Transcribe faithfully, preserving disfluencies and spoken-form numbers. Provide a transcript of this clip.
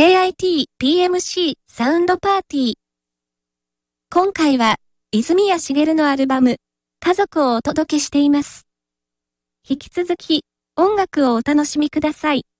ケーアイティーピーエムシー サウンドパーティー。今回は、泉谷しげるのアルバム、家族をお届けしています。引き続き、音楽をお楽しみください。